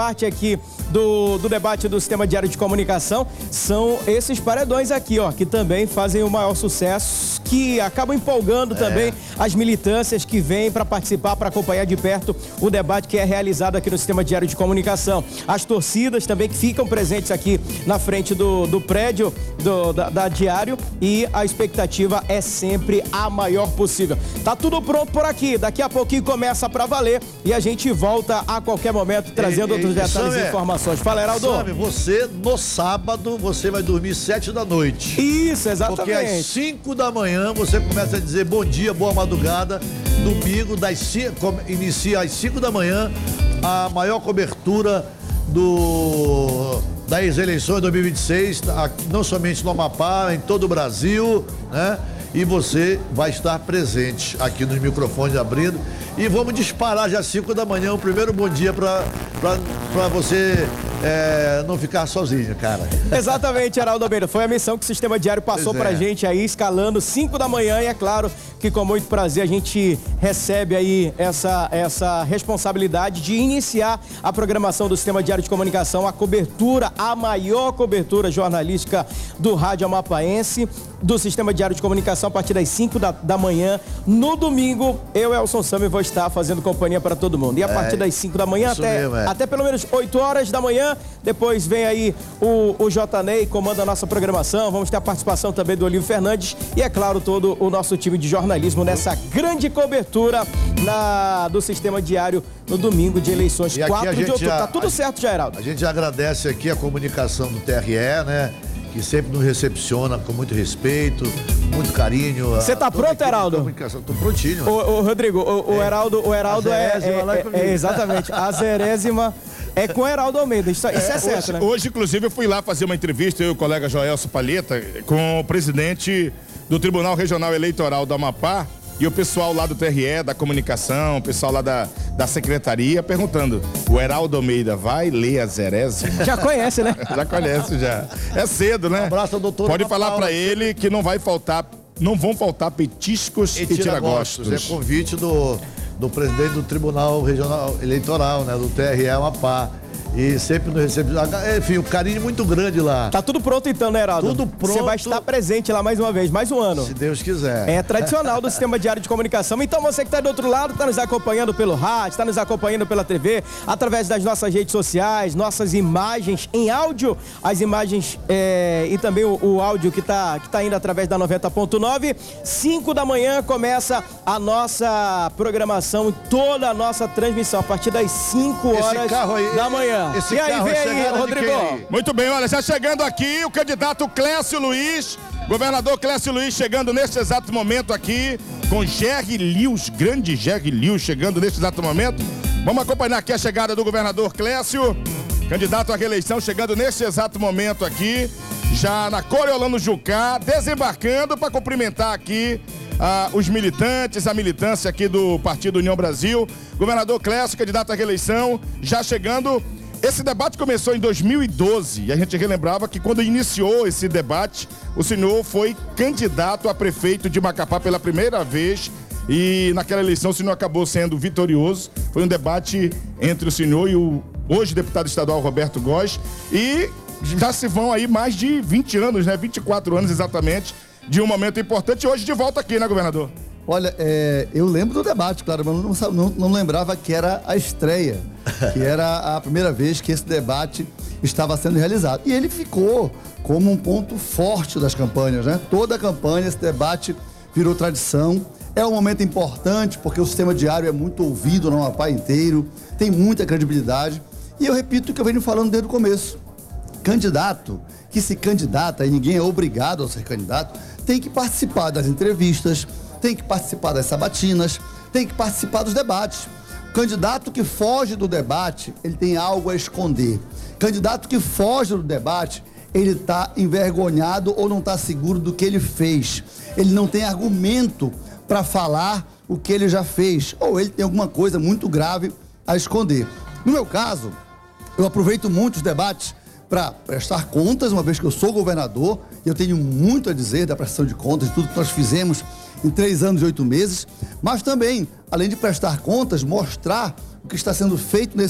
Parte aqui do debate do Sistema Diário de Comunicação são esses paredões aqui, ó, que também fazem o maior sucesso, que acabam empolgando também as militâncias que vêm para participar, para acompanhar de perto o debate que é realizado aqui no Sistema Diário de Comunicação. As torcidas também que ficam presentes aqui na frente do prédio da Diário, e a expectativa é sempre a maior possível. Tá tudo pronto por aqui, daqui a pouquinho começa para valer e a gente volta a qualquer momento trazendo outros detalhes e informações. Fala, Heraldo. Sabe, você no sábado, você vai dormir 7 da noite. Isso, exatamente. Porque às 5 da manhã você começa a dizer bom dia, boa madrugada. Domingo, inicia às 5 da manhã a maior cobertura das eleições de 2026, não somente no Amapá, em todo o Brasil, né? E você vai estar presente aqui nos microfones abrindo. E vamos disparar já às 5 da manhã o primeiro bom dia para você não ficar sozinho, cara. Exatamente, Heraldo Almeida. Foi a missão que o Sistema Diário passou pra gente aí, escalando 5 da manhã. E é claro que com muito prazer a gente recebe aí essa responsabilidade de iniciar a programação do Sistema Diário de Comunicação, a cobertura, a maior cobertura jornalística do rádio amapaense, do Sistema Diário de Comunicação, a partir das 5 da manhã. No domingo, eu, Elson Sami, vou estar fazendo companhia para todo mundo. E a partir das 5 da manhã até pelo menos 8 horas da manhã, depois vem aí o J-Ney, comanda a nossa programação. Vamos ter a participação também do Olívio Fernandes e, é claro, todo o nosso time de jornalismo nessa grande cobertura do Sistema Diário no domingo de eleições, 4 de outubro. Tá tudo certo já, Heraldo. A gente agradece aqui a comunicação do TRE, né? Que sempre nos recepciona com muito respeito, muito carinho. Você tá pronto, Heraldo? Tô prontinho. Ô, Rodrigo, o Heraldo exatamente, a zerésima é com o Heraldo Almeida, isso é certo, né? Hoje, inclusive, eu fui lá fazer uma entrevista, eu e o colega Joelso Palheta, com o presidente do Tribunal Regional Eleitoral do Amapá, e o pessoal lá do TRE, da comunicação, o pessoal lá da secretaria, perguntando, o Heraldo Almeida vai ler a zerésima? Já conhece, né? Já conhece, já. É cedo, né? Um abraço ao doutor. Pode falar pra ele que não vão faltar petiscos e tiragostos. É convite do presidente do Tribunal Regional Eleitoral, né? Do TRE Amapá. E sempre nos recebe, enfim, um carinho muito grande lá. Tá tudo pronto então, né, Heraldo? Tudo pronto. Você vai estar presente lá mais uma vez, mais um ano. Se Deus quiser. É tradicional do Sistema Diário de Comunicação. Então você que está do outro lado, está nos acompanhando pelo rádio, está nos acompanhando pela TV, através das nossas redes sociais, nossas imagens em áudio, as imagens e também o áudio que tá indo através da 90.9. 5 da manhã começa a nossa programação, toda a nossa transmissão, a partir das 5 horas da manhã. Esse e aí, vem aí, Rodrigo. Muito bem, olha, já chegando aqui o candidato Clécio Luiz, governador Clécio Luiz chegando neste exato momento aqui, com Gerry Lewis, grande Gerry Lewis chegando neste exato momento. Vamos acompanhar aqui a chegada do governador Clécio, candidato à reeleição, chegando neste exato momento aqui, já na Coriolano Jucá, desembarcando para cumprimentar aqui os militantes, a militância aqui do Partido União Brasil. Governador Clécio, candidato à reeleição, já chegando. Esse debate começou em 2012 e a gente relembrava que quando iniciou esse debate, o senhor foi candidato a prefeito de Macapá pela primeira vez e naquela eleição o senhor acabou sendo vitorioso. Foi um debate entre o senhor e o hoje deputado estadual Roberto Góes e já se vão aí mais de 20 anos, né? 24 anos exatamente, de um momento importante. Hoje de volta aqui, né, governador? Olha, eu lembro do debate, claro, mas não lembrava que era a estreia, que era a primeira vez que esse debate estava sendo realizado. E ele ficou como um ponto forte das campanhas, né? Toda a campanha, esse debate virou tradição. É um momento importante porque o Sistema Diário é muito ouvido no Amapá inteiro, tem muita credibilidade. E eu repito o que eu venho falando desde o começo. Candidato que se candidata, e ninguém é obrigado a ser candidato, tem que participar das entrevistas, tem que participar das sabatinas, tem que participar dos debates. Candidato que foge do debate, ele tem algo a esconder. Candidato que foge do debate, ele está envergonhado ou não está seguro do que ele fez. Ele não tem argumento para falar o que ele já fez, ou ele tem alguma coisa muito grave a esconder. No meu caso, eu aproveito muito os debates para prestar contas, uma vez que eu sou governador, e eu tenho muito a dizer da prestação de contas, de tudo que nós fizemos em 3 anos e 8 meses, mas também, além de prestar contas, mostrar o que está sendo feito nesse